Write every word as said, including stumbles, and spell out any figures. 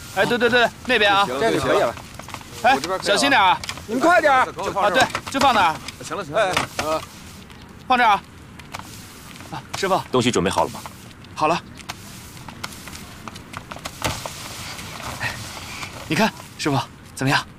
哎，对对对，那边啊， 这个可以了。 哎，小心点啊！ 你们快点啊！ 啊，对，就放那儿。 行了行了，呃， 放这儿啊。啊，师傅， 东西准备好了吗？ 好了。你看，师傅怎么样？